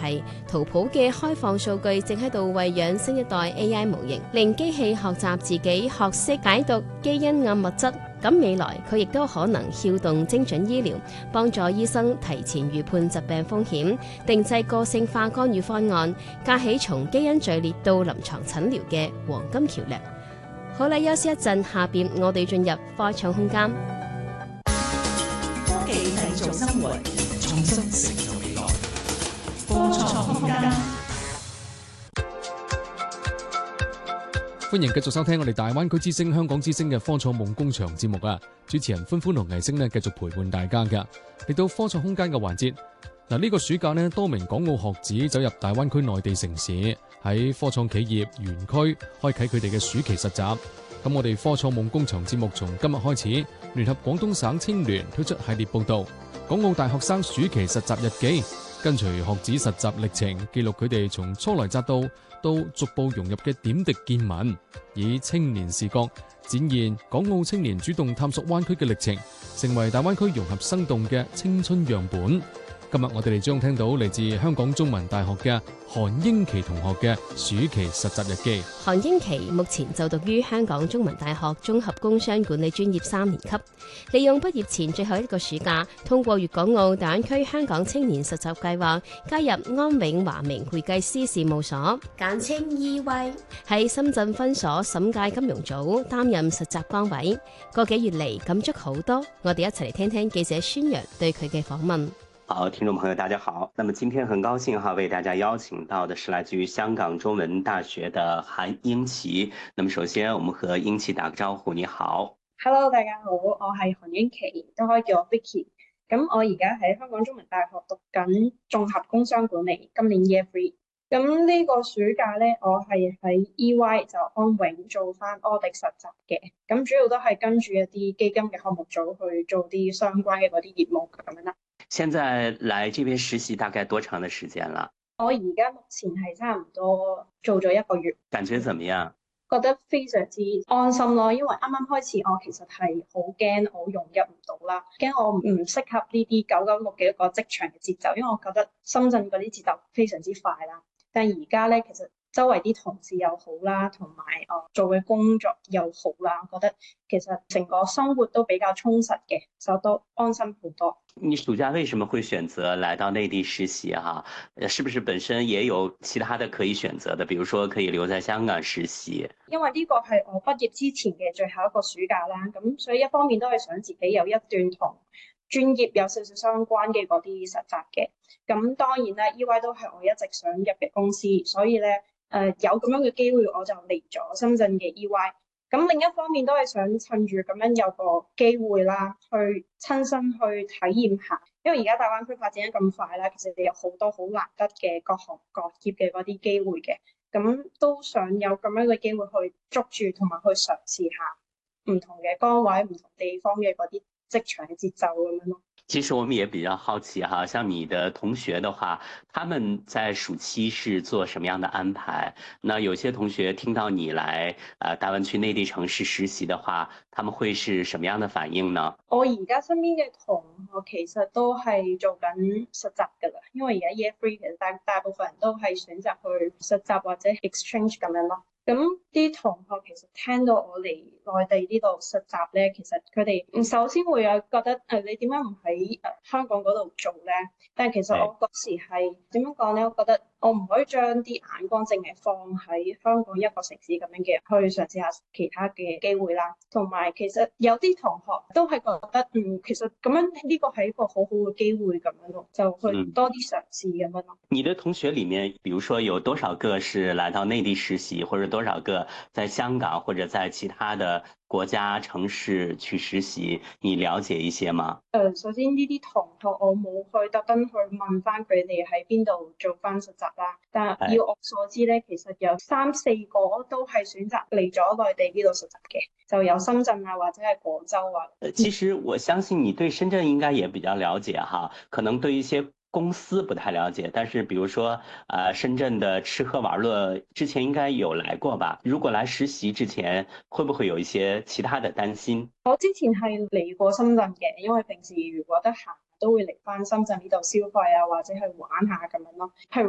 係淘寶嘅開放數據正喺度餵養新一代 AI 模型，令機器學習自己學識解讀基因暗物質。咁未來佢亦都可能撬動精準醫療，幫助醫生提前預判疾病風險，定製個性化干預方案，架起從基因序列到臨床診療嘅黃金橋樑。好啦，休息一陣，下邊我哋進入科創空間。 科技製造生活，創新成就未來。科創空間。 歡迎繼續收聽我哋大灣區之聲、香港之聲嘅科創夢工場節目啊！主持人歡歡同藝星繼續陪伴大家㗎。嚟到科創空間嘅環節，呢個暑假多名港澳學子走入大灣區內地城市，喺科創企業園區開啟佢哋嘅暑期實習。咁我哋科創夢工場節目從今日開始，聯合廣東省青聯推出系列報道《港澳大學生暑期實習日記》，跟隨學子實習歷程，記錄佢哋從初來乍到逐步融入嘅點滴見聞，以青年視角展現港澳青年主動探索灣區嘅歷程，成為大灣區融合生動嘅青春樣本。今日我哋將聽到嚟自香港中文大學嘅韓英琪同學嘅暑期實習日記。 韓英琪目前就讀於香港中文大學綜合工商管理專業3年級，利用畢業前最後一個暑假，通過粵港澳大灣區香港青年實習計劃，加入安永華明會計師事務所，簡稱 EY， 喺深圳分所審計金融組擔任實習崗位。個幾月嚟感觸好多，我哋一齊嚟聽聽記者宣揚對佢嘅訪問。 好，聽眾朋友大家好，那麼今天很高興為大家邀請到的是來自於香港中文大學的韓英琪。那麼首先我們和英琪打個招呼。你好。 Hello， 大家好，我係韓英琪，都可以叫我 Vicky。咁我而家喺香港中文大學讀緊綜合工商管理，今年 Year 3。咁呢個暑假呢，我係喺 EY 就安永做翻 audit 實習嘅，咁主要都係跟住一啲基金嘅項目組去做啲相關嘅嗰啲業務咁樣啦。 現在來這邊實習大概多長的時間了？ 我而家目前係差唔多做咗1個月。感覺怎麼樣？ 覺得非常之安心咯，因為啱啱開始我其實係好驚我融入唔到啦，驚我唔適合呢啲996嘅一個職場嘅節奏，因為我覺得深圳嗰啲節奏非常之快啦。但係而家咧，其實周圍啲同事又好啦，同埋做嘅工作又好啦，我覺得其實成個生活都比較充實嘅，就都安心好多。 你暑假為什麼會選擇來到內地實習啊？是不是本身也有其他的可以選擇的？比如說可以留在香港實習？ 因為呢個係我畢業之前嘅最後一個暑假啦，咁所以一方面都係想自己有一段同專業有少少相關嘅嗰啲實習嘅。咁當然啦 EY 都係我一直想入嘅公司，所以咧有咁樣嘅機會我就嚟咗深圳嘅 EY。咁另一方面都係想趁住咁樣有個機會啦，去親身去體驗下，因為而家大灣區發展得咁快啦，其實你有好多好難得嘅各行各業嘅嗰啲機會嘅，咁都想有咁樣嘅機會去捉住同埋去嘗試下唔同嘅崗位、唔同地方嘅嗰啲職場嘅節奏咁樣咯。 其實我們也比較好奇哈，像你的同學的話，他們在暑期是做什麼樣的安排？那有些同學聽到你來大灣區內地城市實習的話，他們會是什麼樣的反應呢？ 我而家身邊嘅同學其實都係做緊實習㗎啦，因為而家 Year 3其實大部分人都係選擇去實習或者 exchange 咁樣咯。咁啲同學其實聽到我嚟內地呢度實習咧，其實佢哋首先會有覺得你點解唔喺香港嗰度做咧？但係其實我嗰時係點樣講咧？我覺得我唔可以將啲眼光淨係放喺香港一個城市咁樣嘅，去嘗試下其他嘅機會啦。同埋其實有啲同學都係覺得其實咁樣呢個係一個好好嘅機會咁樣咯，就去多啲嘗試咁樣咯。 你的同學裡面，比如說有多少個是來到內地實習，或者多少個在香港或者在其他的國家城市去實習，你了解一些嗎？ 首先呢啲同學我冇去特登去問翻佢哋喺邊度做翻實習啦，但係以我所知咧，其實有3-4個都係選擇嚟咗內地呢度實習嘅，就有深圳啊或者係廣州啊。 其實我相信你對深圳應該也比較了解哈，可能對一些公司不太了解，但是比如說深圳的吃喝玩樂之前應該有來過吧？如果來實習之前，會不會有一些其他的擔心？ 我之前係嚟過深圳嘅，因為平時如果得閒都會嚟翻深圳呢度消費啊，或者去玩下咁樣咯。譬如